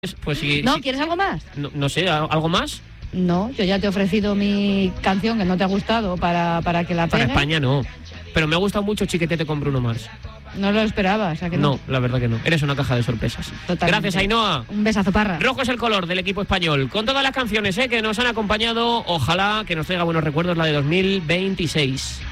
Pues sí. ¿No? Sí. ¿Quieres algo más? No sé, ¿algo más? No, yo ya te he ofrecido mi canción que no te ha gustado para que la Para pegue. España no. Pero me ha gustado mucho Chiquetete con Bruno Mars. No lo esperabas, ¿a que no? No, la verdad que no. Eres una caja de sorpresas. Totalmente. Gracias, Ainhoa. Un besazo, Parra. Rojo es el color del equipo español. Con todas las canciones que nos han acompañado, ojalá que nos traiga buenos recuerdos la de 2026.